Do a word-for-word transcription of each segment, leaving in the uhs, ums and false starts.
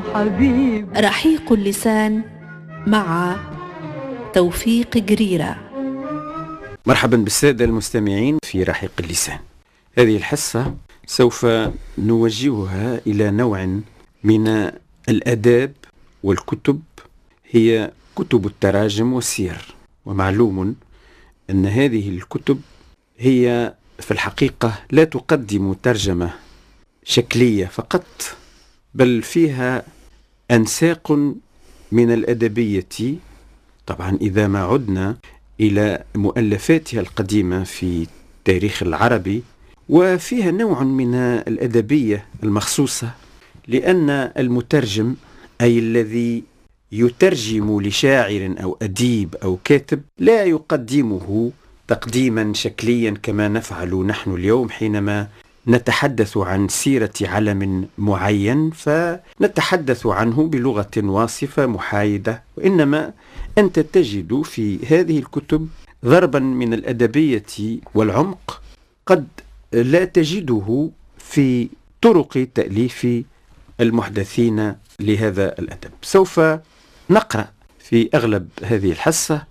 حبيب. رحيق اللسان مع توفيق جريرة. مرحبا بالسادة المستمعين في رحيق اللسان. هذه الحصة سوف نوجهها إلى نوع من الآداب والكتب، هي كتب التراجم والسير. ومعلوم أن هذه الكتب هي في الحقيقة لا تقدم ترجمة شكلية فقط، بل فيها أنساق من الأدبية. طبعا إذا ما عدنا إلى مؤلفاتها القديمة في التاريخ العربي، وفيها نوع من الأدبية المخصوصة، لأن المترجم أي الذي يترجم لشاعر أو أديب أو كاتب لا يقدمه تقديما شكليا كما نفعل نحن اليوم حينما نتحدث عن سيرة علم معين، فنتحدث عنه بلغة واصفة محايدة، وإنما أنت تجد في هذه الكتب ضربا من الأدبية والعمق قد لا تجده في طرق تأليف المحدثين لهذا الأدب. سوف نقرأ في أغلب هذه الحصة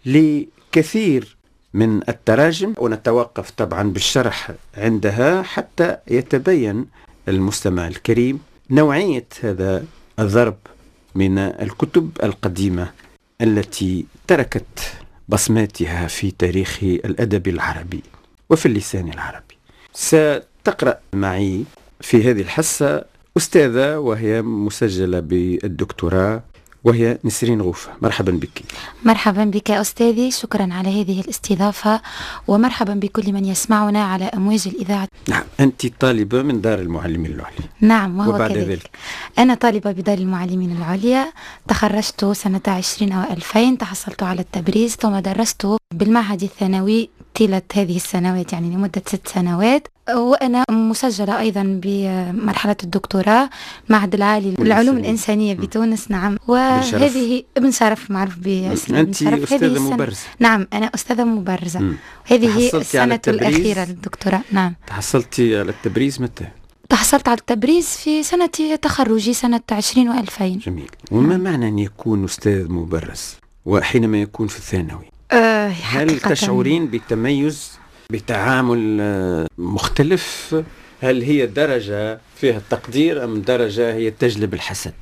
لكثير من التراجم، ونتوقف طبعا بالشرح عندها حتى يتبين المستمع الكريم نوعية هذا الضرب من الكتب القديمة التي تركت بصماتها في تاريخ الأدب العربي وفي اللسان العربي. ستقرأ معي في هذه الحصة أستاذة وهي مسجلة بالدكتوراه، وهي نسرين غوفة. مرحبا بك. مرحبا بك أستاذي، شكرا على هذه الاستضافة، ومرحبا بكل من يسمعنا على أمواج الإذاعة. نعم، أنت طالبة من دار المعلمين العليا. نعم، وهو وبعد كذلك. ذلك أنا طالبة بدار المعلمين العليا، تخرجت سنة عشرين أو ألفين، تحصلت على التبريز، ثم درست بالمعهد الثانوي طيلة هذه السنوات، يعني لمدة ست سنوات، وأنا مسجلة أيضا بمرحلة الدكتوراه المعهد العالي للعلوم الإنسانية بتونس. نعم، وهذه ابن شرف معروف باسم أنت أستاذة مبرزة. نعم، أنا أستاذة مبرزة. مم. هذه السنة الأخيرة للدكتوراه. نعم. تحصلتي على التبريز متى؟ تحصلت على التبريز في سنة تخرجي سنة عشرين وألفين. جميل. وما معنى أن يكون أستاذ مبرز وحينما يكون في الثانوي؟ أه هل تشعرين بتميز، بتعامل مختلف؟ هل هي درجة فيها التقدير أم درجة هي تجلب الحسد؟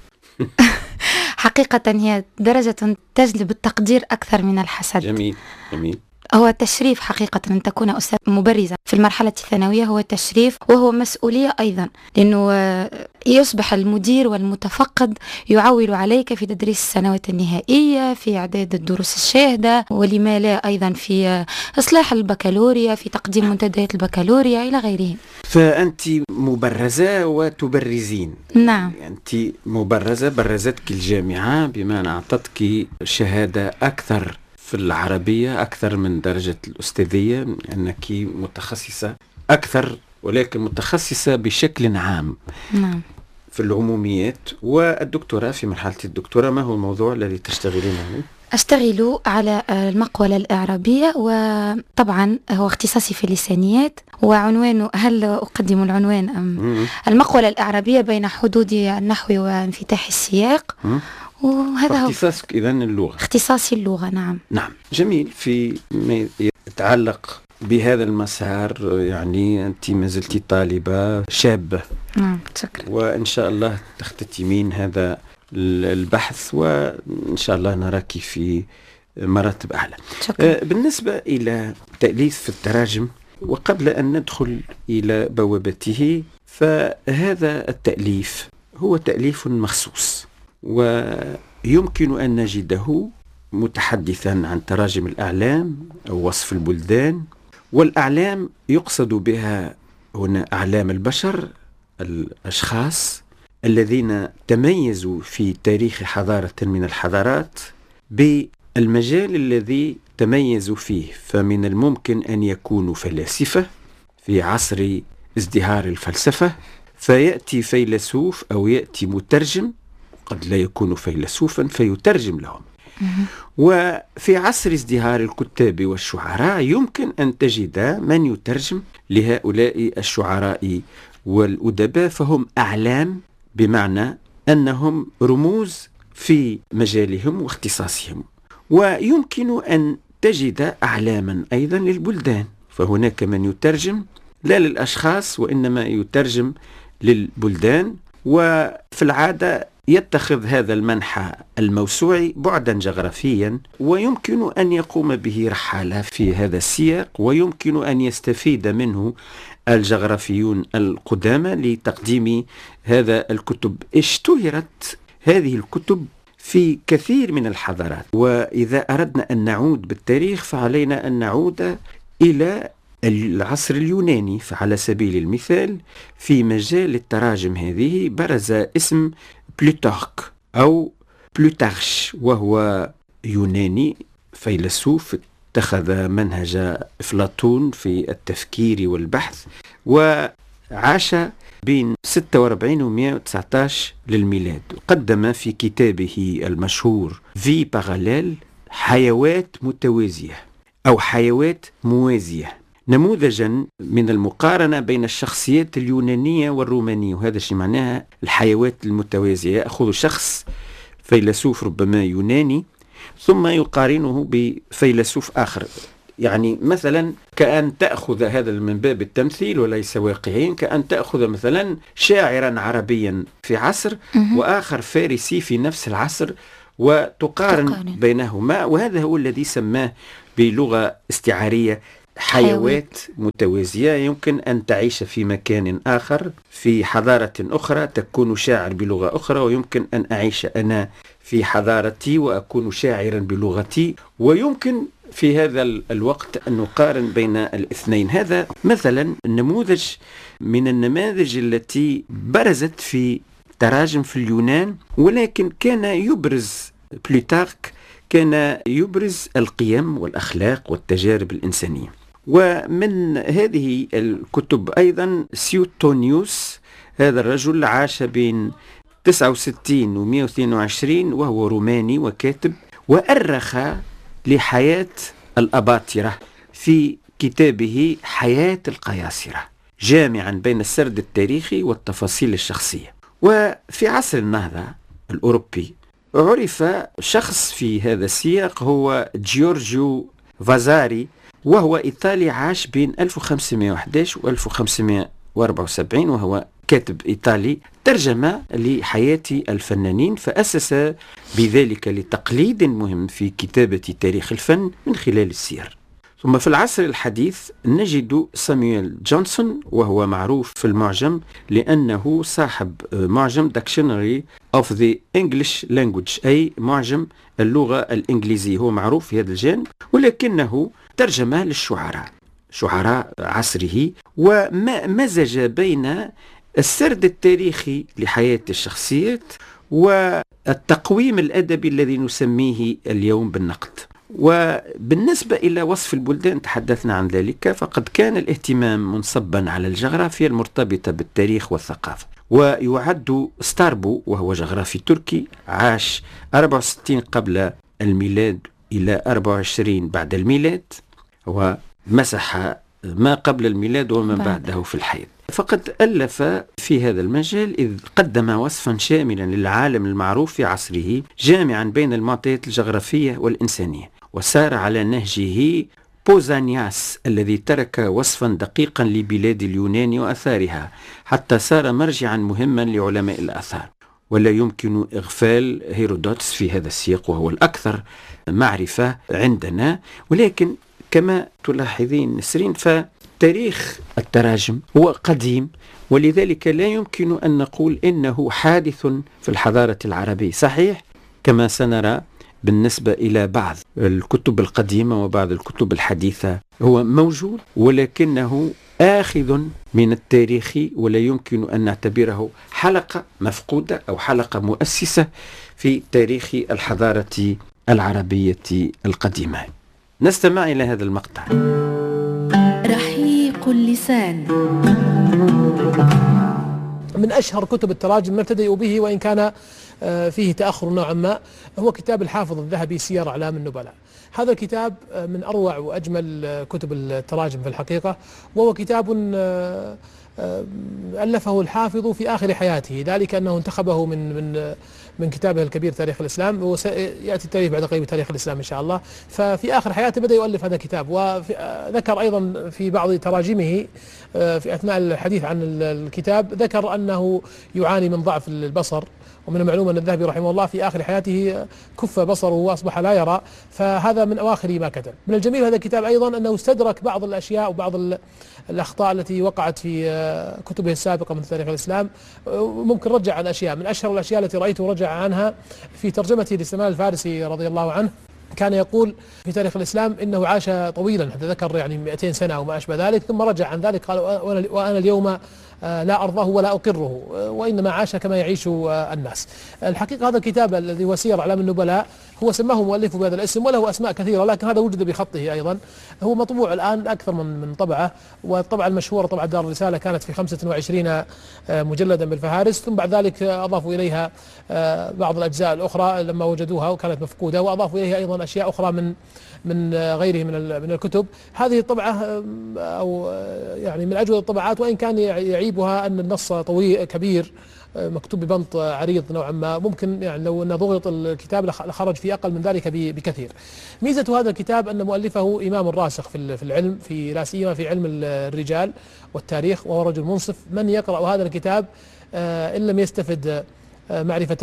حقيقة هي درجة تجلب التقدير أكثر من الحسد. جميل جميل. هو تشريف حقيقة أن تكون أستاذ مبرزة في المرحلة الثانوية، هو تشريف وهو مسؤولية أيضا، لأنه يصبح المدير والمتفقد يعول عليك في تدريس السنوات النهائية، في إعداد الدروس الشاهدة، ولما لا أيضا في إصلاح البكالوريا، في تقديم منتديات البكالوريا إلى غيره. فأنت مبرزة وتبرزين. نعم. أنت مبرزة، برزتك الجامعة بما أعطتك شهادة أكثر في العربية أكثر من درجة الأستاذية، أنك متخصصة أكثر، ولكن متخصصة بشكل عام. نعم. في العموميات. والدكتوراه، في مرحلة الدكتوراه ما هو الموضوع الذي تشتغلين عليه؟ أشتغل على المقولة الإعرابية، وطبعا هو اختصاصي في اللسانيات، وعنوانه، هل أقدم العنوان أم المقولة الإعرابية بين حدود النحو وانفتاح السياق. وهذا هو اختصاصك إذن اللغة. اختصاصي اللغة. نعم. نعم، جميل. في ما يتعلق بهذا المسار، يعني أنت ما زلت طالبة شابة. نعم، شكرا. وإن شاء الله تختتمين هذا البحث، وإن شاء الله نراك في مراتب أعلى. شكرا. بالنسبة إلى تأليف في التراجم، وقبل أن ندخل إلى بوابته، فهذا التأليف هو تأليف مخصوص، ويمكن أن نجده متحدثا عن تراجم الأعلام أو وصف البلدان. والأعلام يقصد بها هنا أعلام البشر، الأشخاص الذين تميزوا في تاريخ حضارة من الحضارات بالمجال الذي تميزوا فيه. فمن الممكن أن يكونوا فلاسفة في عصر ازدهار الفلسفة، فيأتي فيلسوف أو يأتي مترجم، قد لا يكون فيلسوفا فيترجم لهم. وفي عصر ازدهار الكتاب والشعراء يمكن أن تجد من يترجم لهؤلاء الشعراء والأدباء، فهم أعلام بمعنى أنهم رموز في مجالهم واختصاصهم. ويمكن أن تجد أعلاما أيضا للبلدان، فهناك من يترجم لا للأشخاص وإنما يترجم للبلدان، وفي العادة يتخذ هذا المنحى الموسوعي بعدا جغرافيا، ويمكن أن يقوم به رحالة في هذا السياق، ويمكن أن يستفيد منه الجغرافيون القدامى لتقديم هذا الكتب. اشتهرت هذه الكتب في كثير من الحضارات، وإذا أردنا أن نعود بالتاريخ فعلينا أن نعود إلى العصر اليوناني. فعلى سبيل المثال في مجال التراجم هذه برز اسم بلوتارك أو بلوتارش، وهو يوناني فيلسوف اتخذ منهج أفلاطون في التفكير والبحث، وعاش بين ستة وأربعين و مئة وتسعة عشر للميلاد. قدم في كتابه المشهور في باراليل حيوات متوازية أو حيوات موازية، نموذجا من المقارنة بين الشخصيات اليونانية والرومانية. وهذا الشيء معناها الحيوات المتوازية، يأخذ شخص فيلسوف ربما يوناني ثم يقارنه بفيلسوف آخر. يعني مثلا كأن تأخذ هذا من باب التمثيل وليس واقعيا، كأن تأخذ مثلا شاعرا عربيا في عصر وآخر فارسي في نفس العصر وتقارن تقارن. بينهما. وهذا هو الذي سماه بلغة استعارية حيوات متوازية. يمكن أن تعيش في مكان آخر في حضارة أخرى تكون شاعر بلغة أخرى، ويمكن أن أعيش أنا في حضارتي وأكون شاعرا بلغتي، ويمكن في هذا الوقت أن نقارن بين الاثنين. هذا مثلا نموذج من النماذج التي برزت في تراجم في اليونان، ولكن كان يبرز بلوتارك كان يبرز القيم والأخلاق والتجارب الإنسانية. ومن هذه الكتب أيضا سيوتونيوس، هذا الرجل عاش بين تسعة وستين و مئة واثنين وعشرين، وهو روماني وكاتب، وأرخ لحياة الأباطرة في كتابه حياة القياصرة، جامعا بين السرد التاريخي والتفاصيل الشخصية. وفي عصر النهضة الأوروبي عرف شخص في هذا السياق هو جيورجيو فازاري، وهو إيطالي عاش بين ألف وخمسمئة وأحد عشر و ألف وخمسمئة وأربعة وسبعين، وهو كاتب إيطالي ترجم لحياة الفنانين، فأسس بذلك لتقليد مهم في كتابة تاريخ الفن من خلال السير. ثم في العصر الحديث نجد سامويل جونسون، وهو معروف في المعجم لأنه صاحب معجم Dictionary of the English Language، أي معجم اللغة الإنجليزية. هو معروف في هذا الجانب، ولكنه ترجمة للشعراء شعراء عصره، ومزج بين السرد التاريخي لحياة الشخصيات والتقويم الأدبي الذي نسميه اليوم بالنقد. وبالنسبة إلى وصف البلدان تحدثنا عن ذلك، فقد كان الاهتمام منصبا على الجغرافيا المرتبطة بالتاريخ والثقافة. ويعد ستاربو، وهو جغرافي تركي عاش أربعة وستين قبل الميلاد إلى أربعة وعشرين بعد الميلاد، ومسح ما قبل الميلاد وما بعده في الحياة. فقد ألف في هذا المجال إذ قدم وصفا شاملا للعالم المعروف في عصره، جامعا بين المعطيات الجغرافية والإنسانية، وسار على نهجه بوزانياس الذي ترك وصفا دقيقا لبلاد اليونان وأثارها، حتى صار مرجعا مهما لعلماء الآثار. ولا يمكن إغفال هيرودوتس في هذا السياق، وهو الأكثر معرفة عندنا. ولكن كما تلاحظين نسرين، فتاريخ التراجم هو قديم، ولذلك لا يمكن أن نقول إنه حادث في الحضارة العربية. صحيح كما سنرى بالنسبة إلى بعض الكتب القديمة وبعض الكتب الحديثة هو موجود، ولكنه آخذ من التاريخ، ولا يمكن أن نعتبره حلقة مفقودة أو حلقة مؤسسة في تاريخ الحضارة العربية القديمة. نستمع إلى هذا المقطع. رحيق اللسان. من أشهر كتب التراجم نبتدئ به، وإن كان فيه تأخر نوعا ما، هو كتاب الحافظ الذهبي سير أعلام النبلاء. هذا الكتاب من أروع وأجمل كتب التراجم في الحقيقة، وهو كتاب ألفه الحافظ في آخر حياته، ذلك أنه انتخبه من من من كتابه الكبير تاريخ الإسلام، وسيأتي التاريخ بعد قريب تاريخ الإسلام إن شاء الله. ففي آخر حياته بدأ يؤلف هذا الكتاب، وذكر أيضا في بعض تراجمه في أثناء الحديث عن الكتاب ذكر أنه يعاني من ضعف البصر، ومن المعلوم أن الذهبي رحمه الله في آخر حياته كف بصره وأصبح لا يرى، فهذا من أواخر ما كتب. من الجميل هذا الكتاب أيضا أنه استدرك بعض الأشياء وبعض الأخطاء التي وقعت في كتبه السابقة من تاريخ الإسلام، ممكن رجع عن أشياء. من أشهر الأشياء التي رأيته رجع عنها في ترجمته لسلمان الفارسي رضي الله عنه، كان يقول في تاريخ الإسلام إنه عاش طويلا، حتى ذكر يعني مئتين سنة وما أشبه ذلك، ثم رجع عن ذلك قال وأنا اليوم لا أرضاه ولا أقره، وإنما عاش كما يعيش الناس. الحقيقة هذا الكتاب الذي هو سير أعلام النبلاء هو سماه مؤلفه بهذا الاسم، وله أسماء كثيرة، لكن هذا وجد بخطه أيضا. هو مطبوع الآن أكثر من من طبعة، والطبعة المشهورة طبعة دار الرسالة كانت في خمسة وعشرين مجلدا بالفهارس، ثم بعد ذلك أضافوا إليها بعض الأجزاء الأخرى لما وجدوها وكانت مفقودة، وأضافوا إليها أيضا أشياء أخرى من من غيره من من الكتب. هذه الطبعة أو يعني من أجود الطبعات، وإن كان يعيبها أن النص طويل كبير مكتوب ببنط عريض نوعا ما، ممكن يعني لو أن ضغط الكتاب لخرج في أقل من ذلك بكثير. ميزة هذا الكتاب أن مؤلفه إمام راسخ في في العلم، في لا سيما في علم الرجال والتاريخ، وهو رجل منصف. من يقرأ هذا الكتاب إن لم يستفد معرفة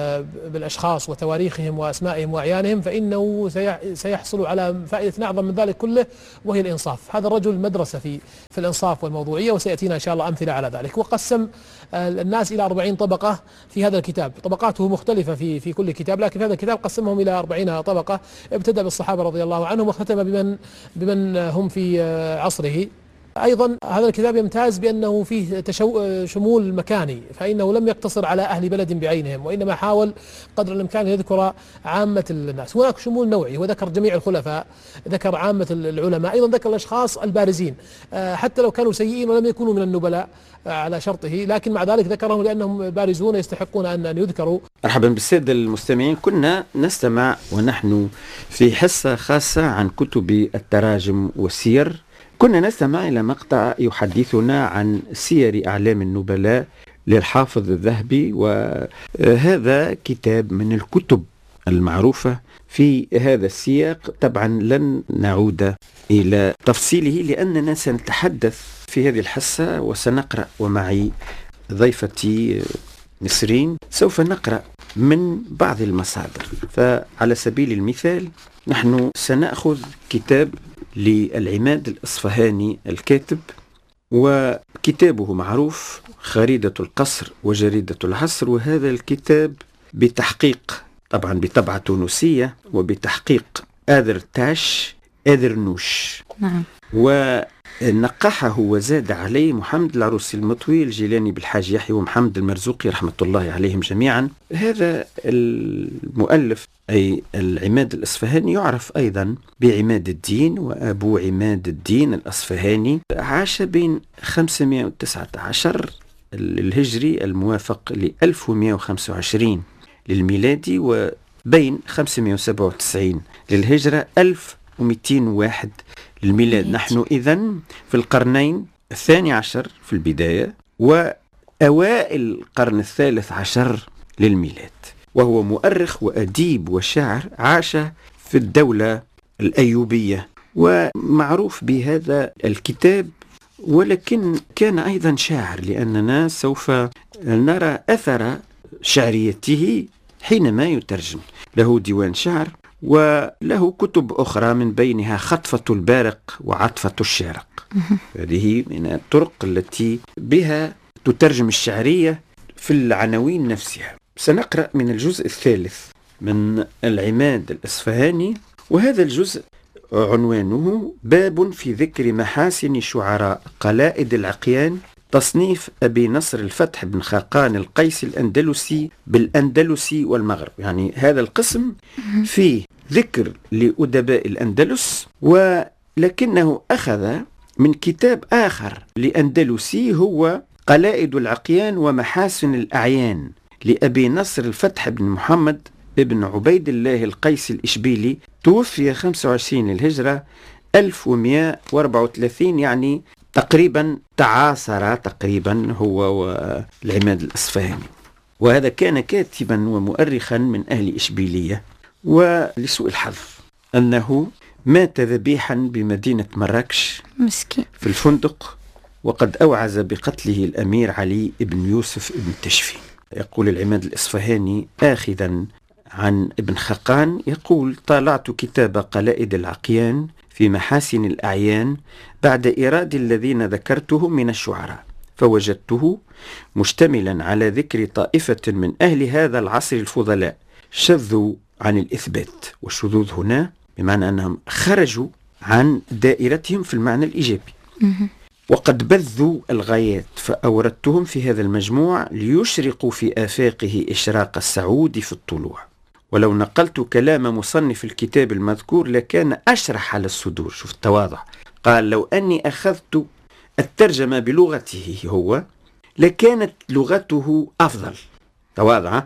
بالأشخاص وتواريخهم وأسمائهم وأعيانهم، فإنه سيحصل على فائدة أعظم من ذلك كله، وهي الإنصاف. هذا الرجل مدرسة في في الإنصاف والموضوعية، وسيأتينا إن شاء الله أمثلة على ذلك. وقسم الناس إلى أربعين طبقة في هذا الكتاب، طبقاته مختلفة في في كل كتاب، لكن في هذا الكتاب قسمهم إلى أربعين طبقة. ابتدأ بالصحابة رضي الله عنهم، واختتم بمن بمن هم في عصره. أيضا هذا الكتاب يمتاز بأنه فيه تشو شمول مكاني، فإنه لم يقتصر على أهل بلد بعينهم، وإنما حاول قدر الإمكان يذكر عامة الناس. هناك شمول نوعي، وذكر جميع الخلفاء، ذكر عامة العلماء، أيضا ذكر الأشخاص البارزين حتى لو كانوا سيئين ولم يكونوا من النبلاء على شرطه، لكن مع ذلك ذكرهم لأنهم بارزون يستحقون أن يذكروا. مرحبا بالسادة المستمعين، كنا نستمع ونحن في حصة خاصة عن كتب التراجم والسير، كنا نستمع إلى مقطع يحدثنا عن سير أعلام النبلاء للحافظ الذهبي، وهذا كتاب من الكتب المعروفة في هذا السياق. طبعا لن نعود إلى تفصيله لأننا سنتحدث في هذه الحصة وسنقرأ، ومعي ضيفتي نسرين سوف نقرأ من بعض المصادر. فعلى سبيل المثال نحن سنأخذ كتاب للعماد الأصفهاني الكاتب، وكتابه معروف خريدة القصر وجريدة العصر، وهذا الكتاب بتحقيق طبعا بطبعة تونسية وبتحقيق آذر تاش آذرنوش. نعم. ونقحه وزاد عليه محمد العروسي المطوي الجيلاني بالحاج يحيى ومحمد المرزوقي رحمة الله عليهم جميعا. هذا المؤلف أي العماد الأصفهاني يعرف أيضا بعماد الدين، وأبو عماد الدين الأصفهاني، عاش بين خمسمائة وتسعة عشر الهجري الموافق ل ألف ومائة وخمسة وعشرين للميلادي، وبين خمسمائة وسبعة وتسعين للهجرة ألف ومئتين وواحد للميلاد. نحن إذن في القرنين الثاني عشر في البداية وأوائل القرن الثالث عشر للميلاد، وهو مؤرخ وأديب وشاعر عاش في الدولة الأيوبية، ومعروف بهذا الكتاب، ولكن كان أيضا شاعر، لأننا سوف نرى أثر شعريته حينما يترجم. له ديوان شعر وله كتب أخرى من بينها خطفة البارق وعطفة الشارق. هذه من الطرق التي بها تترجم الشعرية في العناوين نفسها. سنقرأ من الجزء الثالث من العماد الأصفهاني، وهذا الجزء عنوانه باب في ذكر محاسن شعراء قلائد العقيان، تصنيف أبي نصر الفتح بن خاقان القيسي الأندلسي بالأندلسي والمغرب. يعني هذا القسم فيه ذكر لأدباء الأندلس، ولكنه أخذ من كتاب آخر لأندلسي هو قلائد العقيان ومحاسن الأعيان لأبي نصر الفتح بن محمد بن عبيد الله القيسي الإشبيلي، توفي خمسة وعشرين للهجرة ألف ومائة وأربعة وثلاثين، يعني تقريبا تعاصر تقريبا هو والعماد الأصفهاني، وهذا كان كاتبا ومؤرخا من أهل إشبيلية، ولسوء الحظ أنه مات ذبيحا بمدينة مراكش مسكين في الفندق، وقد أوعز بقتله الأمير علي بن يوسف بن تشفي. يقول العماد الإصفهاني آخذا عن ابن خقان، يقول: طالعت كتاب قلائد العقيان في محاسن الأعيان بعد إيراد الذين ذكرتهم من الشعراء، فوجدته مشتملا على ذكر طائفة من أهل هذا العصر الفضلاء شذوا عن الإثبات، والشذوذ هنا بمعنى أنهم خرجوا عن دائرتهم في المعنى الإيجابي، وقد بذوا الغايات، فأوردتهم في هذا المجموع ليشرقوا في آفاقه إشراق السعود في الطلوع. ولو نقلت كلام مصنف الكتاب المذكور لكان أشرح على الصدور. شوف التواضع، قال: لو أني أخذت الترجمة بلغته هو لكانت لغته أفضل، تواضع،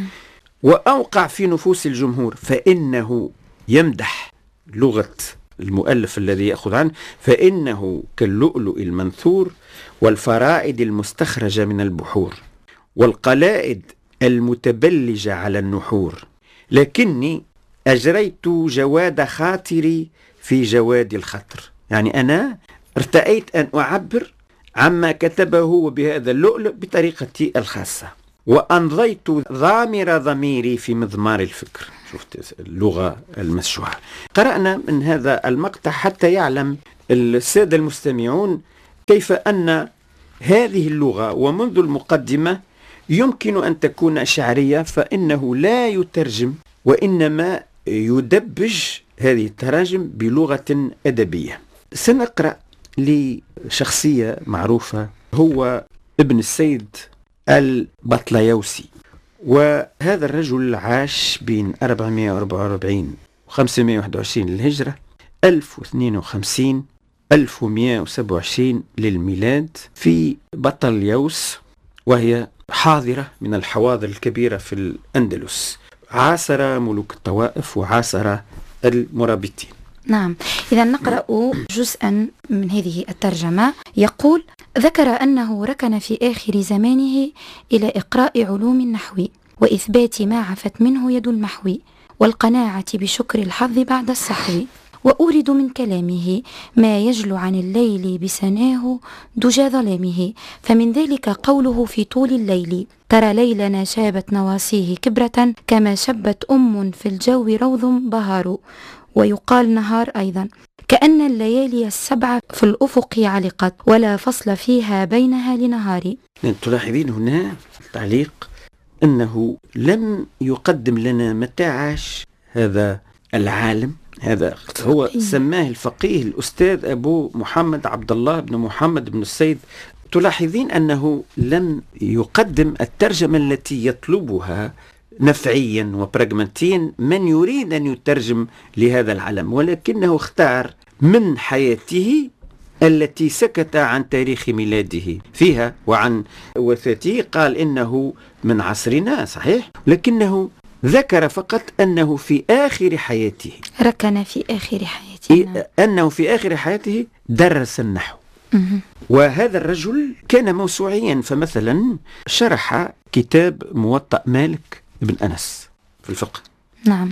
وأوقع في نفوس الجمهور، فإنه يمدح لغة المؤلف الذي يأخذ عنه، فإنه كاللؤلؤ المنثور والفرائد المستخرجة من البحور والقلائد المتبلجة على النحور، لكني أجريت جواد خاطري في جواد الخطر. يعني أنا ارتأيت أن أعبر عما كتبه وبهذا اللؤلؤ بطريقتي الخاصة، وأنضيت ضامر ضميري في مضمار الفكر. شفت اللغة المسشوعة. قرأنا من هذا المقطع حتى يعلم السادة المستمعون كيف أن هذه اللغة ومنذ المقدمة يمكن أن تكون شعرية، فإنه لا يترجم وإنما يدبج هذه التراجم بلغة أدبية. سنقرأ لشخصية معروفة، هو ابن السيد البطليوسي، وهذا الرجل عاش بين أربعمائة وأربعة وأربعين و خمسمائة وواحد وعشرين للهجرة، ألف واثنين وخمسين ألف ومئة وسبعة وعشرين للميلاد، في بطليوس، وهي حاضرة من الحواضر الكبيرة في الأندلس. عاصر ملوك الطوائف وعاصر المرابطين. نعم، إذا نقرأ جزءا من هذه الترجمة. يقول: ذكر أنه ركن في آخر زمانه إلى إقراء علوم النحو وإثبات ما عفت منه يد المحو، والقناعة بشكر الحظ بعد السحو، وأورد من كلامه ما يجلو عن الليل بسناه دجى ظلامه، فمن ذلك قوله في طول الليل: ترى ليلنا شابت نواصيه كبرة كما شبت أم في الجو روض بهار. ويقال نهار أيضا: كأن الليالي السبع في الأفق علقت ولا فصل فيها بينها لنهار. تلاحظين هنا التعليق أنه لم يقدم لنا متى عاش هذا العالم، هذا هو سماه الفقيه الأستاذ أبو محمد عبد الله بن محمد بن السيد. تلاحظين أنه لم يقدم الترجمة التي يطلبها نفعيا وبراغماتيا من يريد أن يترجم لهذا العالم، ولكنه اختار من حياته التي سكت عن تاريخ ميلاده فيها وعن وفاته. قال إنه من عصرنا صحيح، لكنه ذكر فقط أنه في آخر حياته، ركن في آخر حياته، أنه في آخر حياته درس النحو. وهذا الرجل كان موسوعيا، فمثلا شرح كتاب موطأ مالك بن أنس في الفقه. نعم.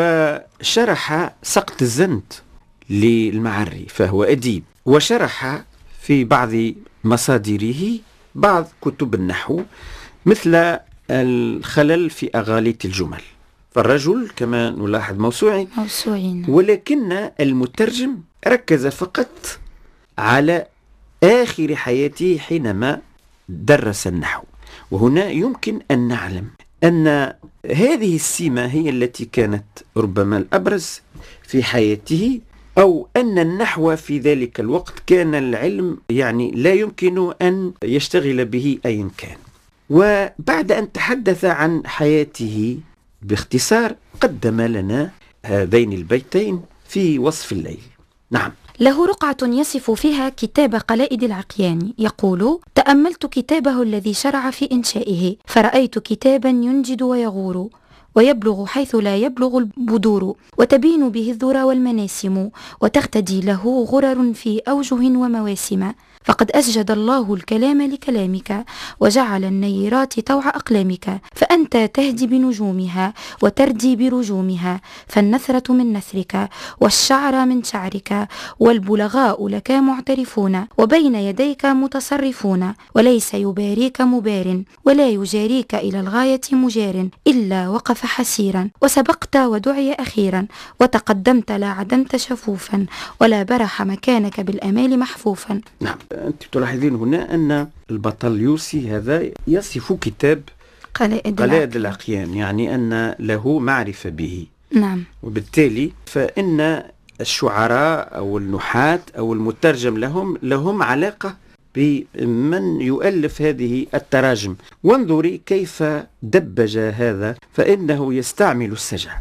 وشرح سقط الزند للمعري، فهو أديب، وشرح في بعض مصادره بعض كتب النحو مثل الخلل في أغاليط الجمل. فالرجل كما نلاحظ موسوعي موسوعي، ولكن المترجم ركز فقط على آخر حياته حينما درس النحو. وهنا يمكن أن نعلم أن هذه السمة هي التي كانت ربما الأبرز في حياته، أو أن النحو في ذلك الوقت كان العلم يعني لا يمكن أن يشتغل به أي كان. وبعد أن تحدث عن حياته باختصار قدم لنا هذين البيتين في وصف الليل. نعم. له رقعة يصف فيها كتاب قلائد العقيان، يقول: تأملت كتابه الذي شرع في إنشائه، فرأيت كتابا ينجد ويغور ويبلغ حيث لا يبلغ البدور، وتبين به الذرى والمناسم، وتغتدي له غرر في أوجه ومواسم، فقد أسجد الله الكلام لكلامك وجعل النيرات توع أقلامك، فأنت تهدي بنجومها وتردي برجومها، فالنثرة من نثرك والشعر من شعرك، والبلغاء لك معترفون وبين يديك متصرفون، وليس يباريك مبار ولا يجاريك إلى الغاية مجار، إلا وقف حسيرا وسبقت ودعي أخيرا، وتقدمت لا عدمت شفوفا ولا برح مكانك بالأمال محفوفا. نعم، أنت تلاحظين هنا أن البطل يوسي هذا يصف كتاب قلائد, قلائد الأقيان، يعني أن له معرفة به. نعم. وبالتالي فإن الشعراء أو النحاة أو المترجم لهم لهم علاقة بمن يؤلف هذه التراجم. وانظري كيف دبج هذا، فإنه يستعمل السجع.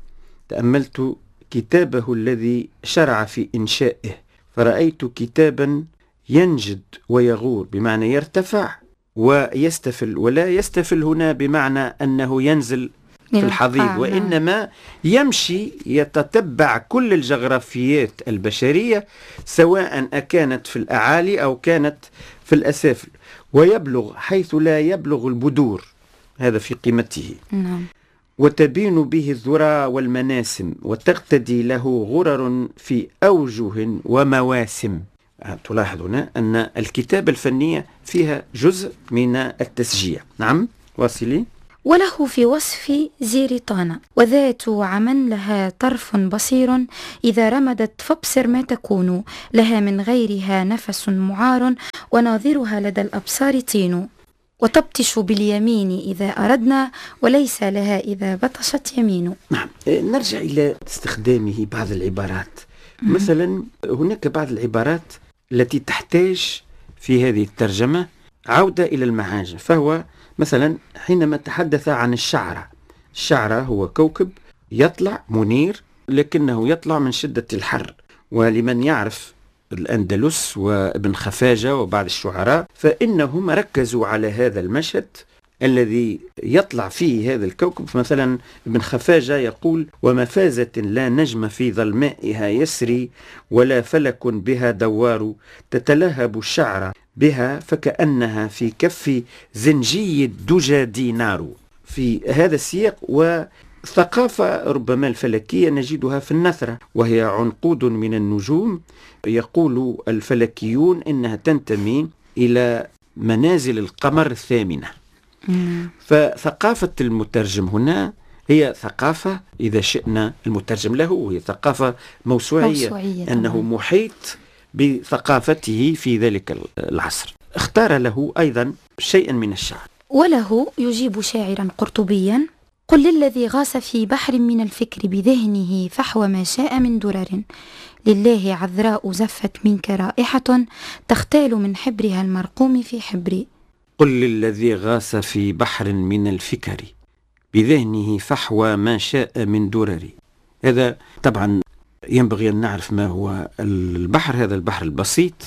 تأملت كتابه الذي شرع في إنشائه، فرأيت كتابا ينجد ويغور، بمعنى يرتفع ويستفل، ولا يستفل هنا بمعنى أنه ينزل في الحضيض، وإنما يمشي يتتبع كل الجغرافيات البشرية، سواء أكانت في الأعالي أو كانت في الأسافل، ويبلغ حيث لا يبلغ البدور، هذا في قيمته. نعم. وتبين به الذرى والمناسم، وتقتدي له غرر في أوجه ومواسم. تلاحظ هنا أن الكتابة الفنية فيها جزء من التسجيع. نعم، واصلين. وله في وصف زيرطانة وذات عمن لها طرف بصير، إذا رمدت فابصر ما تكون، لها من غيرها نفس معار، وناظرها لدى الأبصار طين، وتبطش باليمين إذا أردنا، وليس لها إذا بطشت يمين. نعم، نرجع إلى استخدامه بعض العبارات. مثلا هناك بعض العبارات التي تحتاج في هذه الترجمة عودة إلى المعاجم. فهو مثلا حينما تحدث عن الشعرة، الشعرة هو كوكب يطلع منير، لكنه يطلع من شدة الحر. ولمن يعرف الأندلس وابن خفاجة وبعض الشعراء، فإنهم ركزوا على هذا المشهد الذي يطلع فيه هذا الكوكب. مثلا ابن خفاجة يقول: ومفازة لا نجم في ظلمائها يسري، ولا فلك بها دوار، تتلهب الشعر بها فكأنها في كف زنجي الدجى دينار. في هذا السياق. وثقافة ربما الفلكية نجدها في النثرة، وهي عنقود من النجوم. يقول الفلكيون إنها تنتمي إلى منازل القمر الثامنة. فثقافة المترجم هنا هي ثقافة، إذا شئنا المترجم له، هي ثقافة موسوعية, موسوعية أنه محيط بثقافته في ذلك العصر. اختار له أيضا شيئا من الشعر. وله يجيب شاعرا قرطبيا: قل للذي غاص في بحر من الفكر بذهنه فحوى ما شاء من درر، لله عذراء زفت منك رائحة، تختال من حبرها المرقوم في حبري. قل للذي غاص في بحر من الفكر بذهنه فحوى ما شاء من درر. هذا طبعا ينبغي أن نعرف ما هو البحر. هذا البحر البسيط،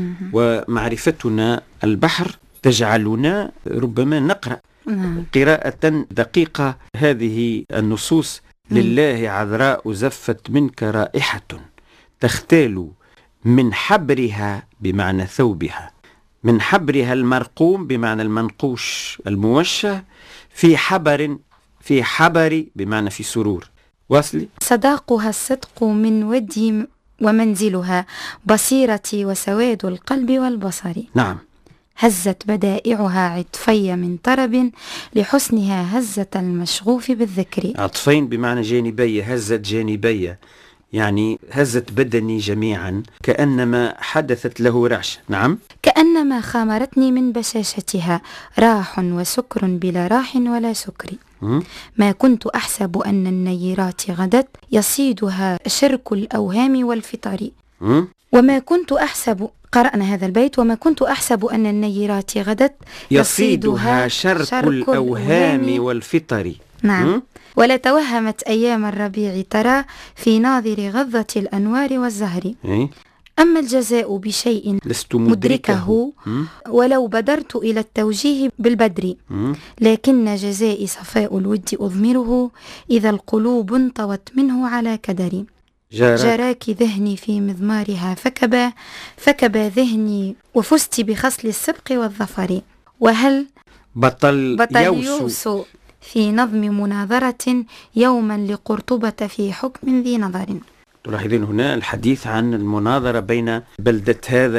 ومعرفتنا البحر تجعلنا ربما نقرأ قراءة دقيقة هذه النصوص: لله عذراء زفت منك رائحة، تختال من حبرها بمعنى ثوبها، من حبرها المرقوم بمعنى المنقوش الموشى، في حبر في حبر بمعنى في سرور. واصلي. صداقها الصدق من ودي ومنزلها، بصيرتي وسواد القلب والبصر. نعم. هزت بدائعها عطفي من طرب، لحسنها هزة المشغوف بالذكر. عطفين بمعنى جانبي، هزت جانبي يعني هزت بدني جميعا، كأنما حدثت له رعشة. نعم. كأنما خامرتني من بشاشتها راح وسكر بلا راح ولا سكر. ما كنت أحسب أن النيرات غدت، يصيدها شرك الأوهام والفطر. وما كنت أحسب، قرأنا هذا البيت: وما كنت أحسب أن النيرات غدت، يصيدها شرك, شرك الأوهام والفطر. نعم. ولا توهمت أيام الربيع ترى، في ناظر غضة الأنوار والزهر. أما الجزاء بشيء لست مدركه، ولو بدرت إلى التوجيه بالبدر، لكن جزائي صفاء الود أضمره، إذا القلوب انطوت منه على كدر. جارك, جراك ذهني في مضمارها فكبا فكبا ذهني وفزت بخصل السبق والظفر. وهل بطل, بطل يوسو, يوسو في نظم مناظرة يوما لقرطبة في حكم ذي نظر. تلاحظين هنا الحديث عن المناظرة بين بلدة هذا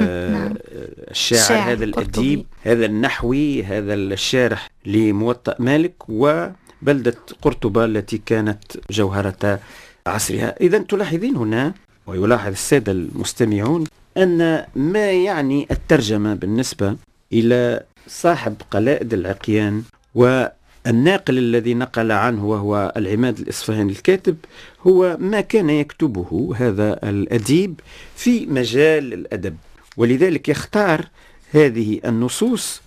الشاعر، هذا الأديب، هذا النحوي، هذا الشارح لموطأ مالك، وبلدة قرطبة التي كانت جوهرة عصرها. إذن تلاحظين هنا، ويلاحظ السادة المستمعون، أن ما يعني الترجمة بالنسبة إلى صاحب قلائد العقيان والناقل الذي نقل عنه وهو العماد الإصفهاني الكاتب، هو ما كان يكتبه هذا الأديب في مجال الأدب، ولذلك يختار هذه النصوص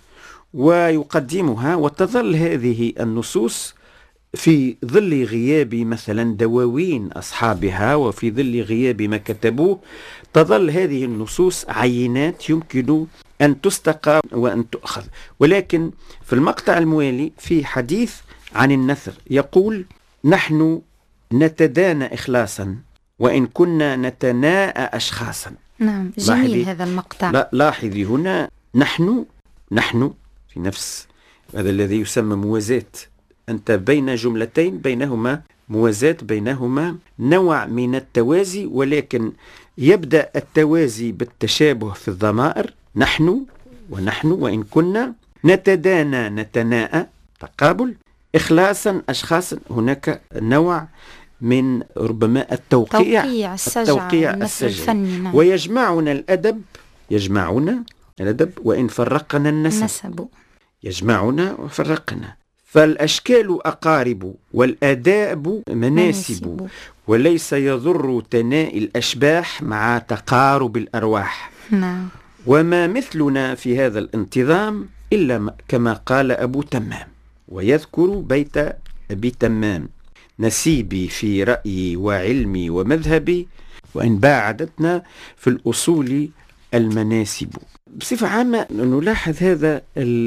ويقدمها، وتظل هذه النصوص في ظل غياب مثلا دواوين أصحابها وفي ظل غياب ما كتبوه، تظل هذه النصوص عينات يمكن أن تستقى وأن تؤخذ. ولكن في المقطع الموالي في حديث عن النثر يقول: نحن نتدانى إخلاصا وإن كنا نتناءى أشخاصا. نعم، جميل هذا المقطع. لا لاحظي هنا نحن نحن في نفس هذا الذي يسمى موازاة، أنت بين جملتين بينهما موازاة، بينهما نوع من التوازي، ولكن يبدأ التوازي بالتشابه في الضمائر، نحن ونحن وإن كنا، نتدانى نتناءى تقابل، إخلاصا أشخاصا هناك نوع من ربما التوقيع توقيع السجع، التوقيع السجع. ويجمعنا الأدب، يجمعنا الأدب وإن فرقنا النسب, النسب. يجمعنا وفرقنا، فالأشكال أقارب والآداب مناسب, مناسب. وليس يضر تناء الأشباح مع تقارب الأرواح. نعم. وما مثلنا في هذا الانتظام إلا كما قال أبو تمام، ويذكر بيت أبي تمام: نسيبي في رأيي وعلمي ومذهبي وإن باعدتنا في الأصول المناسب. بصفة عامة نلاحظ هذا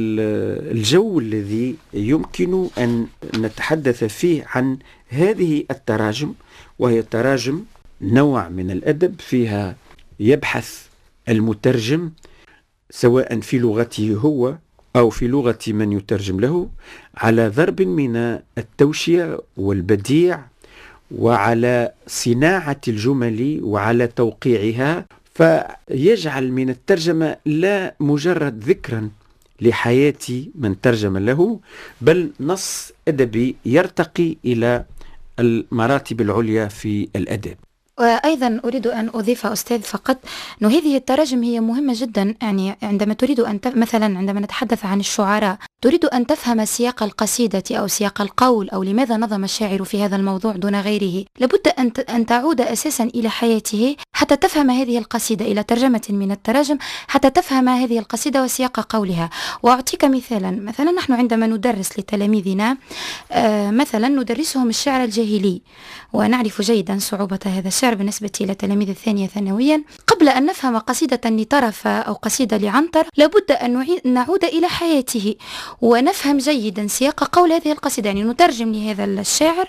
الجو الذي يمكن أن نتحدث فيه عن هذه التراجم، وهي تراجم نوع من الأدب فيها يبحث المترجم سواء في لغته هو أو في لغة من يترجم له على ضرب من التوشية والبديع، وعلى صناعة الجمل وعلى توقيعها، فيجعل من الترجمة لا مجرد ذكرا لحياة من ترجم له، بل نص أدبي يرتقي إلى المراتب العليا في الأدب. وأيضا أريد أن أضيف أستاذ فقط أن هذه التراجم هي مهمة جدا. يعني عندما تريد أن تف... مثلا عندما نتحدث عن الشعراء، تريد أن تفهم سياق القصيدة أو سياق القول أو لماذا نظم الشاعر في هذا الموضوع دون غيره، لابد أن, ت... أن تعود أساسا إلى حياته حتى تفهم هذه القصيدة، إلى ترجمة من التراجم حتى تفهم هذه القصيدة وسياق قولها. وأعطيك مثالا، مثلا نحن عندما ندرس لتلاميذنا آه مثلا ندرسهم الشعر الجاهلي، ونعرف جيدا صعوبة هذا الشعر بالنسبة إلى تلاميذ الثانية ثانويا. قبل أن نفهم قصيدة لطرف أو قصيدة لعنتر لابد أن نعود إلى حياته ونفهم جيدا سياق قول هذه القصيدة، يعني نترجم لهذا الشاعر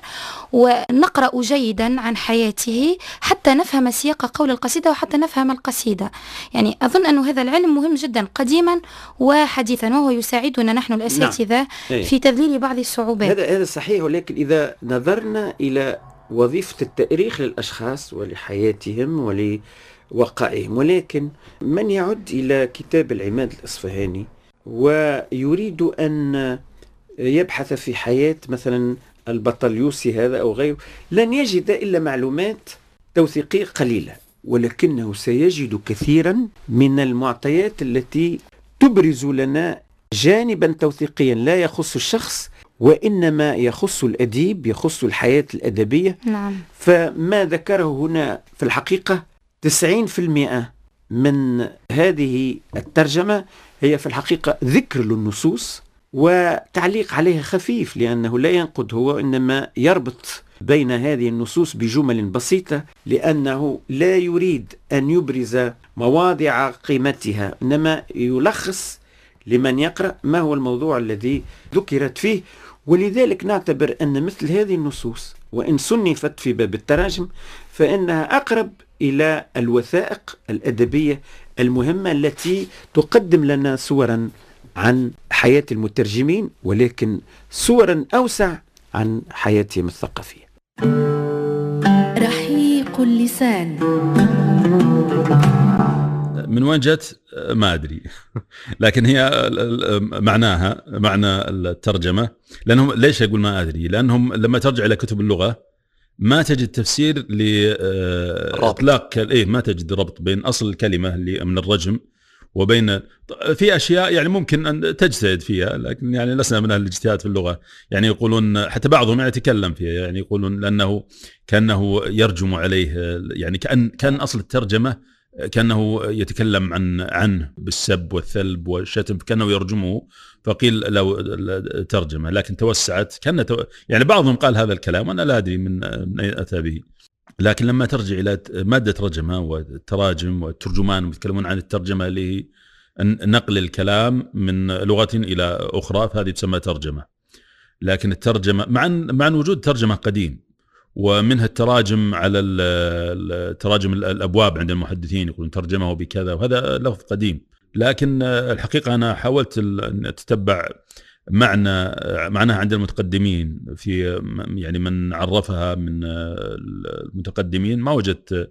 ونقرأ جيدا عن حياته حتى نفهم سياق قول القصيدة وحتى نفهم القصيدة. يعني أظن أن هذا العلم مهم جدا قديما وحديثا، وهو يساعدنا نحن الأساتذة نعم. في تذليل بعض الصعوبات. هذا هذا صحيح، ولكن إذا نظرنا إلى وظيفة التأريخ للأشخاص ولحياتهم ولوقائهم، ولكن من يعد إلى كتاب العماد الإصفهاني ويريد أن يبحث في حياة مثلا البطليوسي هذا أو غيره، لن يجد إلا معلومات توثيقية قليلة، ولكنه سيجد كثيرا من المعطيات التي تبرز لنا جانبا توثيقيا لا يخص الشخص وإنما يخص الأديب، يخص الحياة الأدبية. نعم. فما ذكره هنا في الحقيقة تسعين بالمئة من هذه الترجمة هي في الحقيقة ذكر للنصوص وتعليق عليها خفيف، لأنه لا ينقد هو، إنما يربط بين هذه النصوص بجمل بسيطة، لأنه لا يريد أن يبرز مواضع قيمتها، إنما يلخص لمن يقرأ ما هو الموضوع الذي ذكرت فيه. ولذلك نعتبر أن مثل هذه النصوص وإن صنفت في باب التراجم فإنها أقرب إلى الوثائق الأدبية المهمة التي تقدم لنا صورا عن حياة المترجمين، ولكن صورا أوسع عن حياتهم الثقافية. رحيق اللسان من وين جت ما أدري لكن هي معناها معنى الترجمة. لأنهم ليش أقول ما أدري؟ لأنهم لما ترجع إلى كتب اللغة ما تجد تفسير لإطلاق إيه ما تجد ربط بين أصل الكلمة اللي من الرجم وبين في أشياء يعني ممكن أن تجتهد فيها، لكن يعني لسنا من أهل الاجتهاد في اللغة. يعني يقولون حتى بعضهم يتكلم فيها، يعني يقولون لأنه كأنه يرجم عليه، يعني كأن كان أصل الترجمة كأنه يتكلم عن عنه بالسب والثلب والشتم، كأنه يرجمه، فقيل لو ترجمة، لكن توسعت كأن تو... يعني بعضهم قال هذا الكلام وأنا لا أدري من من أين أتى به. لكن لما ترجع إلى مادة رجمة والتراجم والترجمان يتكلمون عن الترجمة اللي هي نقل الكلام من لغة إلى أخرى، فهذه تسمى ترجمة. لكن الترجمة مع مع وجود ترجمة قديم، ومنها التراجم على التراجم الأبواب عند المحدثين يقولون ترجمه بكذا، وهذا لفظ قديم. لكن الحقيقة أنا حاولت أن أتتبع معنى معناها عند المتقدمين، في يعني من عرفها من المتقدمين ما وجدت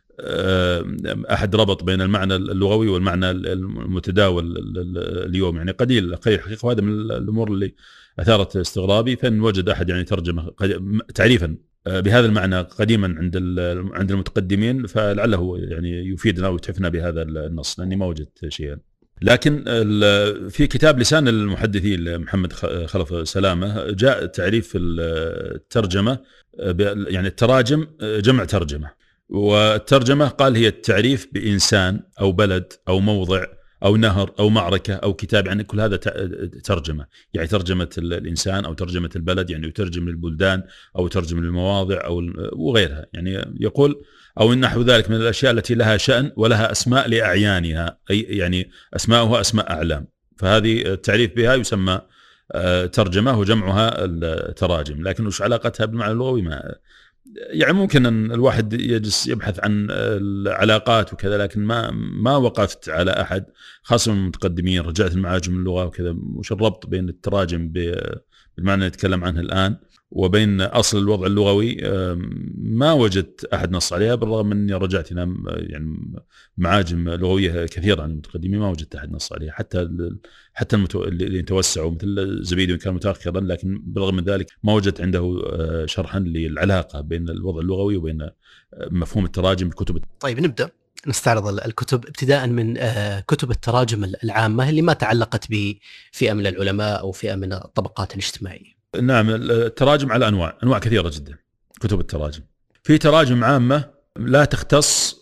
أحد ربط بين المعنى اللغوي والمعنى المتداول اليوم، يعني قليل قليل الحقيقة. وهذا من الأمور اللي أثارت استغرابي، فإن وجد أحد يعني ترجمة تعريفا بهذا المعنى قديما عند عند المتقدمين فلعله يعني يفيدنا ويتحفنا بهذا النص، لأني ما وجدت شيئا. لكن في كتاب لسان المحدثين محمد خلف سلامة جاء تعريف الترجمة، يعني التراجم جمع ترجمة، والترجمة قال هي التعريف بإنسان أو بلد أو موضع أو نهر أو معركة أو كتاب، يعني كل هذا ترجمة، يعني ترجمة الإنسان أو ترجمة البلد، يعني يترجم للبلدان أو يترجم للمواضع أو وغيرها. يعني يقول أو نحو ذلك من الأشياء التي لها شأن ولها أسماء لأعيانها، أي يعني أسماؤها أسماء أعلام، فهذه التعريف بها يسمى ترجمة وجمعها التراجم. لكن وش علاقتها بالمعنى اللغوي؟ ما يعني ممكن أن الواحد يجلس يبحث عن العلاقات وكذا، لكن ما ما وقفت على أحد خاصة من المتقدمين. رجعت المعاجم اللغة وكذا، وش الربط بين التراجم بالمعنى اللي نتكلم عنه الآن وبين أصل الوضع اللغوي؟ ما وجدت أحد نص عليها، بالرغم من أني رجعت إلى يعني معاجم لغوية كثيرة عن المتقدمين ما وجدت أحد نص عليها، حتى حتى المتو... اللي توسعوا مثل الزبيدي وإن كان متأخرا، لكن بالرغم من ذلك ما وجدت عنده شرحا للعلاقة بين الوضع اللغوي وبين مفهوم التراجم بالكتب. طيب نبدأ نستعرض الكتب ابتداء من كتب التراجم العامة اللي ما تعلقت بفئة من العلماء أو فئة من الطبقات الاجتماعية. نعم، التراجم على أنواع أنواع كثيرة جدا. كتب التراجم في تراجم عامة لا تختص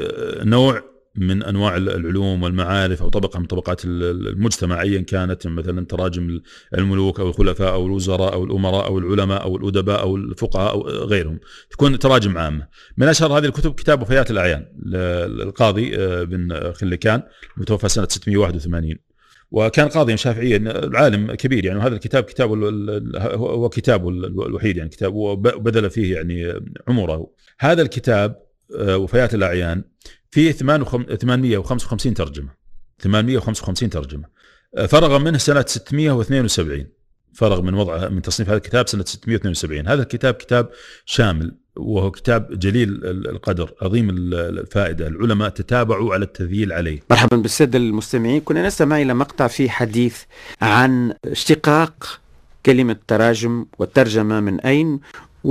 بنوع من أنواع العلوم والمعارف أو طبقة من طبقات المجتمع أيا كانت، مثلا تراجم الملوك أو الخلفاء أو الوزراء أو الأمراء أو العلماء أو الأدباء أو الفقهاء أو غيرهم، تكون تراجم عامة. من أشهر هذه الكتب كتاب وفيات الأعيان للقاضي بن خلكان المتوفى سنة ستمائة وواحد وثمانين، وكان قاضيا شافعيا عالم كبير يعني. وهذا الكتاب كتابه هو كتابه الوحيد يعني، كتاب وبذل فيه يعني عمره. هذا الكتاب وفيات الأعيان فيه ثمانمائة وخمسة وخمسين ترجمة، ثمانمائة وخمسة وخمسين ترجمة. فرغ منه سنة ستمائة واثنين وسبعين، فرغ من وضع من تصنيف هذا الكتاب سنة ستمائة واثنين وسبعين. هذا الكتاب كتاب شامل، وهو كتاب جليل القدر عظيم الفائدة. العلماء تتابعوا على التذييل عليه. مرحبا بالسادة المستمعين. كنا نستمع إلى مقطع فيه حديث عن اشتقاق كلمة تراجم والترجمة من أين،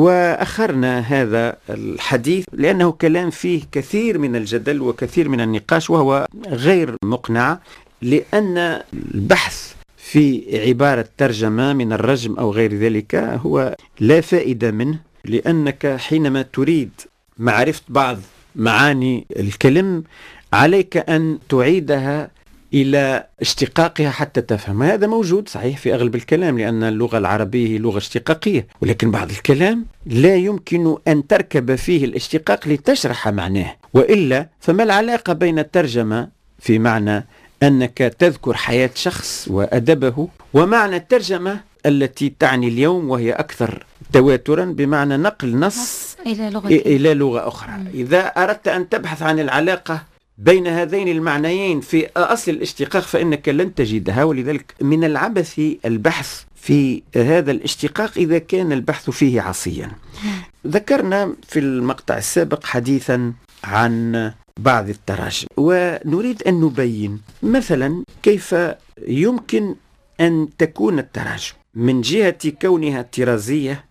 وأخرنا هذا الحديث لأنه كلام فيه كثير من الجدل وكثير من النقاش، وهو غير مقنع، لأن البحث في عبارة ترجمة من الرجم أو غير ذلك هو لا فائدة منه، لأنك حينما تريد معرفة بعض معاني الكلم عليك أن تعيدها إلى اشتقاقها حتى تفهم. هذا موجود صحيح في أغلب الكلام، لأن اللغة العربية لغة اشتقاقية، ولكن بعض الكلام لا يمكن أن تركب فيه الاشتقاق لتشرح معناه، وإلا فما العلاقة بين الترجمة في معنى أنك تذكر حياة شخص وأدبه، ومعنى الترجمة التي تعني اليوم، وهي أكثر تواترا، بمعنى نقل نص إلى لغة, إلى لغة أخرى. م. إذا أردت أن تبحث عن العلاقة بين هذين المعنيين في أصل الاشتقاق فإنك لن تجدها، ولذلك من العبث البحث في هذا الاشتقاق إذا كان البحث فيه عصيا. م. ذكرنا في المقطع السابق حديثا عن بعض التراجم، ونريد أن نبين مثلا كيف يمكن أن تكون التراجم من جهة كونها طرازية.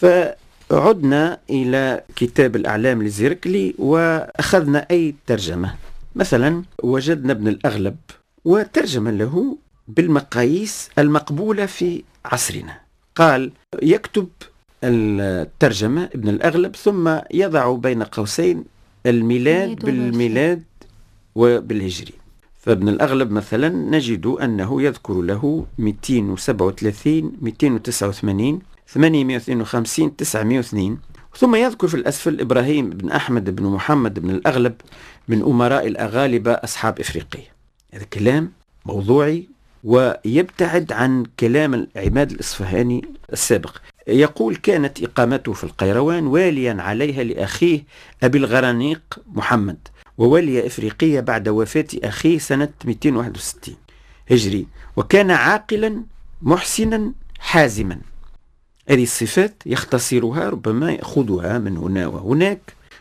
فعدنا إلى كتاب الأعلام للزركلي وأخذنا أي ترجمة. مثلا وجدنا ابن الأغلب وترجم له بالمقاييس المقبولة في عصرنا. قال يكتب الترجمة ابن الأغلب ثم يضع بين قوسين الميلاد بالميلاد وبالهجري. فابن الأغلب مثلا نجد أنه يذكر له مئتين وسبعة وثلاثين مئتين وتسعة وثمانين ثمانمئة واثنين وخمسين تسعمئة واثنين، ثم يذكر في الأسفل إبراهيم بن أحمد بن محمد بن الأغلب من أمراء الأغالبة أصحاب إفريقيا. هذا كلام موضوعي ويبتعد عن كلام عماد الإصفهاني السابق. يقول كانت إقامته في القيروان واليا عليها لأخيه أبي الغرانيق محمد، وولي إفريقيا بعد وفاة أخيه سنة مئتين وواحد وستين هجري، وكان عاقلا محسنا حازما. هذه الصفات يختصرها، ربما يأخذها من هنا وهناك،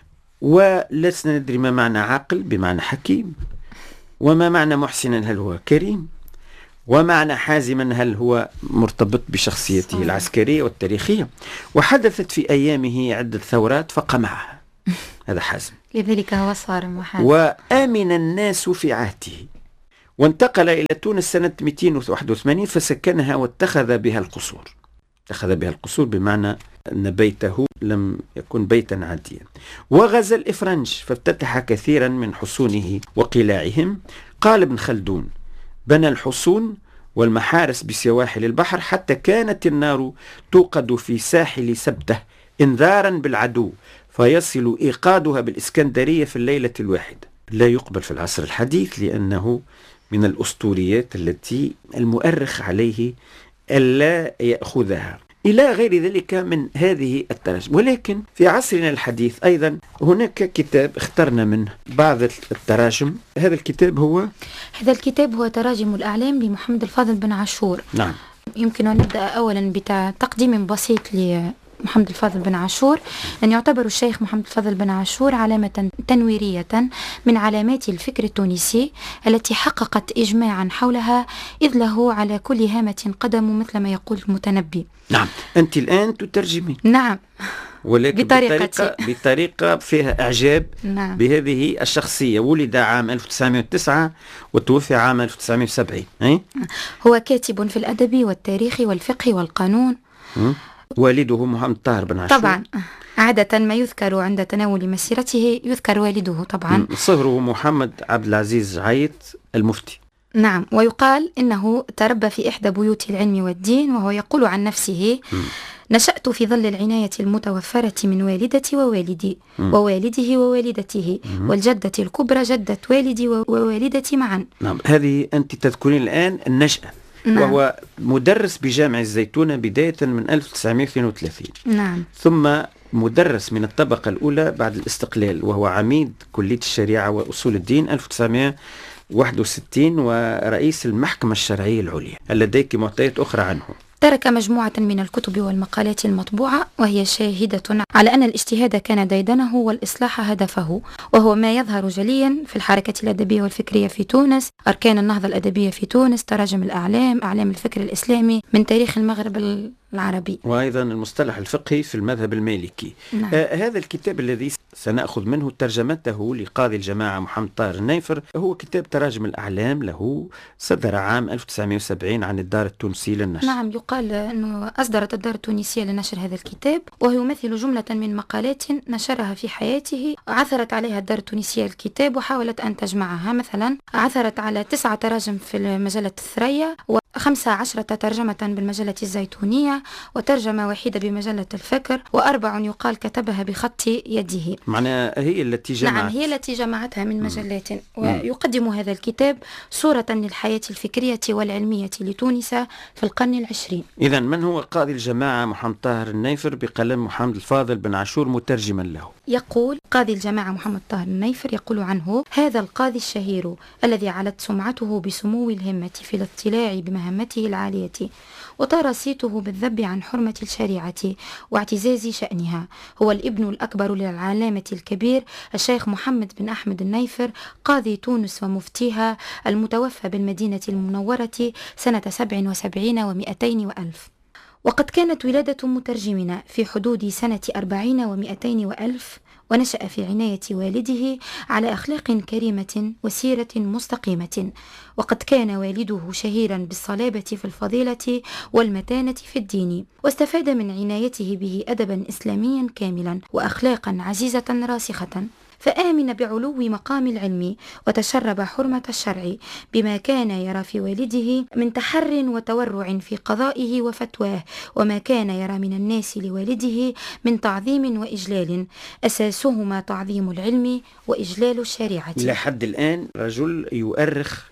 ولسنا ندري ما معنى عاقل بمعنى حكيم، وما معنى محسنا هل هو كريم، ومعنى حازما هل هو مرتبط بشخصيته العسكرية والتاريخية. وحدثت في أيامه عدة ثورات فقمعها، هذا حازم، لذلك هو صارم وحازم. وآمن الناس في عهده، وانتقل إلى تونس سنة مئتين وواحد وثمانين فسكنها واتخذ بها القصور. اتخذ بها القصور بمعنى أن بيته لم يكن بيتا عاديا. وغزا الإفرنج فافتتح كثيرا من حصونه وقلاعهم. قال ابن خلدون بنى الحصون والمحارس بسواحل البحر حتى كانت النار توقد في ساحل سبته انذارا بالعدو فيصل إيقادها بالإسكندرية في الليلة الواحدة. لا يقبل في العصر الحديث لأنه من الأسطوريات التي المؤرخ عليه ألا يأخذها، إلى غير ذلك من هذه التراجم. ولكن في عصرنا الحديث أيضا هناك كتاب اخترنا منه بعض التراجم. هذا الكتاب هو هذا الكتاب هو تراجم الأعلام لمحمد الفاضل بن عاشور. نعم. يمكن أن نبدأ أولا بتقديم بسيط لمحمد الفاضل بن عاشور. أن يعتبر الشيخ محمد الفاضل بن عاشور علامة تنويرية من علامات الفكر التونسي التي حققت إجماعا حولها، إذ له على كل هامة قدم مثل ما يقول المتنبي. نعم. أنت الآن تترجمين. نعم. ولكن بطريقة, بطريقة فيها إعجاب. نعم. بهذه الشخصية. ولد عام ألف وتسعمئة وتسعة وتوفي عام ألف وتسعمئة وسبعين. أي؟ هو كاتب في الأدب والتاريخ والفقه والقانون. م? والده محمد طاهر بن عاشور. طبعا عادة ما يذكر عند تناول مسيرته يذكر والده طبعا. صهره محمد عبد العزيز عيط المفتي. نعم. ويقال إنه تربى في إحدى بيوت العلم والدين، وهو يقول عن نفسه م. نشأت في ظل العناية المتوفرة من والدتي ووالدي م. ووالده ووالدته م. والجدة الكبرى جدة والدي ووالدتي معا. نعم. هذه أنت تذكرين الآن النشأة. نعم. وهو مدرس بجامع الزيتونة بداية من ألف وتسعمئة واثنين وثلاثين. نعم. ثم مدرس من الطبقة الأولى بعد الاستقلال، وهو عميد كلية الشريعة وأصول الدين ألف وتسعمئة وواحد وستين، ورئيس المحكمة الشرعية العليا. هل لديك معطيات أخرى عنه؟ ترك مجموعة من الكتب والمقالات المطبوعة، وهي شاهدة على أن الاجتهاد كان ديدنه والإصلاح هدفه، وهو ما يظهر جليا في الحركة الأدبية والفكرية في تونس، أركان النهضة الأدبية في تونس، تراجم الأعلام، أعلام الفكر الإسلامي من تاريخ المغرب العربي، وأيضا المصطلح الفقهي في المذهب المالكي. نعم. آه هذا الكتاب الذي سنأخذ منه ترجمته لقاضي الجماعة محمد طاهر النيفر هو كتاب تراجم الأعلام، له صدر عام ألف وتسعمئة وسبعين عن الدار التونسية للنشر. نعم. يقال أنه أصدرت الدار التونسية لنشر هذا الكتاب، وهو يمثل جملة من مقالات نشرها في حياته. عثرت عليها الدار التونسية الكتاب وحاولت أن تجمعها. مثلا عثرت على تسعة تراجم في مجلة الثريا، خمسة عشرة ترجمة بالمجلة الزيتونية، وترجمة واحدة بمجلة الفكر، وأربع يقال كتبها بخط يده. معناها هي التي جمعت. نعم، هي التي جمعتها من مجلات. ويقدم هذا الكتاب صورة للحياة الفكرية والعلمية لتونس في القرن العشرين. إذن من هو قاضي الجماعة محمد طاهر النيفر بقلم محمد الفاضل بن عاشور مترجما له؟ يقول قاضي الجماعة محمد طاهر النيفر، يقول عنه: هذا القاضي الشهير الذي علت سمعته بسمو الهمة في الاطلاع بمهمته العالية، وطار صيته بالذب عن حرمة الشريعة واعتزاز شأنها، هو الابن الأكبر للعلامة الكبير الشيخ محمد بن أحمد النيفر قاضي تونس ومفتيها، المتوفى بالمدينة المنورة سنة سبع وسبعين ومئتين وألف. وقد كانت ولادة مترجمنا في حدود سنة أربعين ومئتين وألف، ونشأ في عناية والده على أخلاق كريمة وسيرة مستقيمة، وقد كان والده شهيرا بالصلابة في الفضيلة والمتانة في الدين، واستفاد من عنايته به أدبا إسلاميا كاملا وأخلاقا عزيزة راسخة، فآمن بعلو مقام العلم وتشرب حرمة الشرع بما كان يرى في والده من تحر وتورع في قضائه وفتواه، وما كان يرى من الناس لوالده من تعظيم وإجلال، أساسهما تعظيم العلم وإجلال الشريعة. إلى حد الآن رجل يؤرخ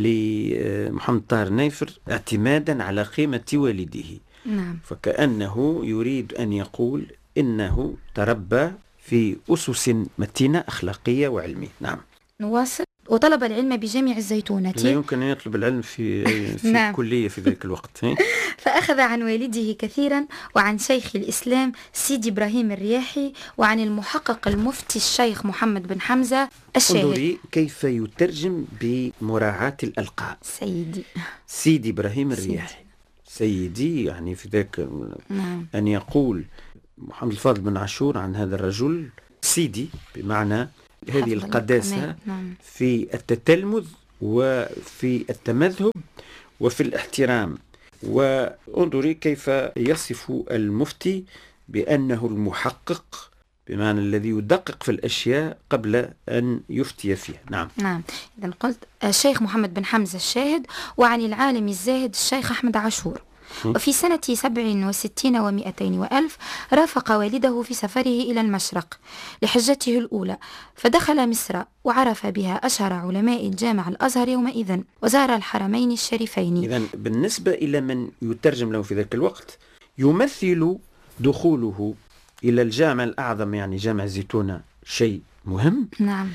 لمحمد طاهر النيفر اعتمادا على قيمة والده. نعم. فكأنه يريد أن يقول إنه تربى في أسس متينة أخلاقية وعلمية. نعم. نواصل. وطلب العلم بجامع الزيتونة. لا يمكن أن يطلب العلم في, في نعم. الكلية في ذلك الوقت. فأخذ عن والده كثيرا، وعن شيخ الإسلام سيدي إبراهيم الرياحي، وعن المحقق المفتي الشيخ محمد بن حمزة الشاهد. انظري كيف يترجم بمراعاة الألقاب. سيدي سيدي إبراهيم الرياحي، سيدي يعني في ذاك. نعم. أن يقول محمد الفاضل بن عاشور عن هذا الرجل سيدي بمعنى هذه القداسة. نعم. في التتلمذ وفي التمذهب وفي الاحترام. وانظري كيف يصف المفتي بأنه المحقق، بمعنى الذي يدقق في الأشياء قبل أن يفتي فيها. نعم. نعم. إذن قلت الشيخ محمد بن حمزة الشاهد، وعن العالم الزاهد الشيخ أحمد عاشور. وفي سنة سبع وستين ومئتين وألف رافق والده في سفره إلى المشرق لحجته الأولى، فدخل مصر وعرف بها أشهر علماء الجامع الأزهر يومئذ، وزار الحرمين الشريفين. إذن بالنسبة إلى من يترجم له في ذلك الوقت، يمثل دخوله إلى الجامع الأعظم يعني جامع الزيتونة شيء مهم. نعم.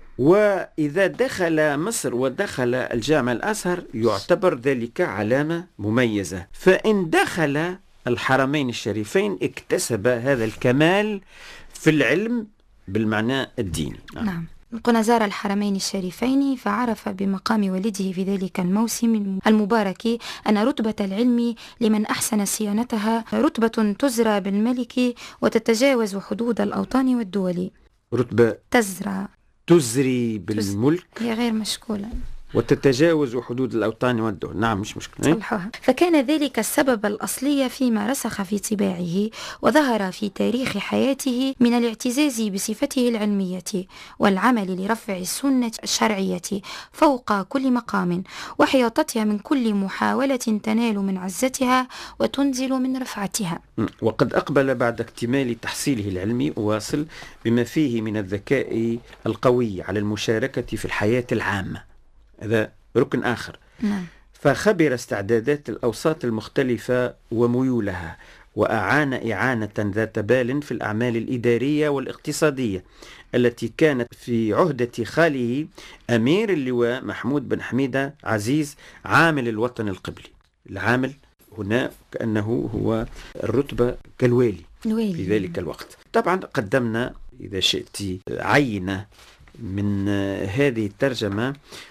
وإذا دخل مصر ودخل الجامع الأزهر يعتبر ذلك علامة مميزة، فإن دخل الحرمين الشريفين اكتسب هذا الكمال في العلم بالمعنى الديني. نعم. نعم. قلنا زار الحرمين الشريفين فعرف بمقام والده في ذلك الموسم المبارك أن رتبة العلم لمن أحسن صيانتها رتبة تزرى بالملك وتتجاوز حدود الأوطان والدول. رتبة تزرى تزري بالملك، هي غير مشكولة، وتتجاوز حدود الأوطان والدول. نعم مش مشكلة. صلحوها. فكان ذلك السبب الأصلي فيما رسخ في طباعه وظهر في تاريخ حياته من الاعتزاز بصفته العلمية والعمل لرفع السنة الشرعية فوق كل مقام، وحياطتها من كل محاولة تنال من عزتها وتنزل من رفعتها. وقد أقبل بعد اكتمال تحصيله العلمي واصل بما فيه من الذكاء القوي على المشاركة في الحياة العامة، هذا ركن آخر. نعم. فخبر استعدادات الأوساط المختلفة وميولها، وأعان إعانة ذات بال في الأعمال الإدارية والاقتصادية التي كانت في عهدة خاله أمير اللواء محمود بن حميدة عزيز عامل الوطن القبلي. العامل هنا كأنه هو الرتبة كالوالي الوالي. في ذلك الوقت. طبعا قدمنا إذا شئت عينة من هذه الترجمة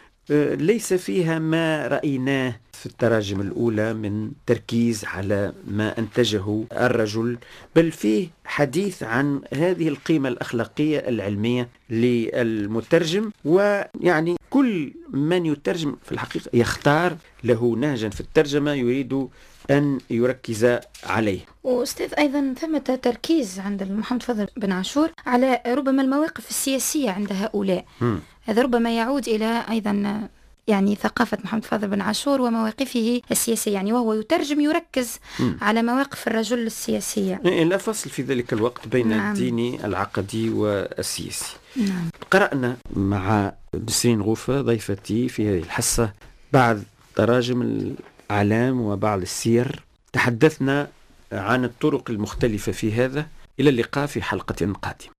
ليس فيها ما رأيناه في التراجم الأولى من تركيز على ما أنتجه الرجل، بل فيه حديث عن هذه القيمة الأخلاقية العلمية للمترجم. ويعني كل من يترجم في الحقيقة يختار له نهجا في الترجمة يريد أن يركز عليه. وأستاذ أيضا ثمة تركيز عند محمد فضل بن عاشور على ربما المواقف السياسية عند هؤلاء. م. هذا ربما يعود إلى أيضا يعني ثقافة محمد فاضل بن عاشور ومواقفه السياسية، يعني وهو يترجم يركز م. على مواقف الرجل السياسية. لا فصل في ذلك الوقت بين نعم. الديني العقدي والسياسي. نعم. قرأنا مع نسرين غوفة ضيفتي في هذه الحصة بعض تراجم الأعلام وبعض السير، تحدثنا عن الطرق المختلفة في هذا. إلى اللقاء في حلقة قادمة.